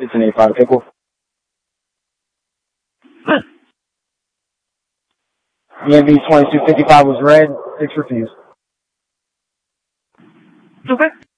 It's an 8-5 pickle. EMV 2255 was red, 6 refused. Okay.